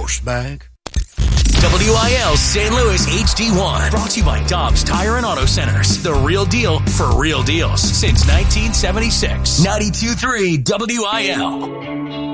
Douchebag. WIL St. Louis HD1. Brought to you by Dobbs Tire and Auto Centers. The real deal for real deals since 1976. 92.3 WIL.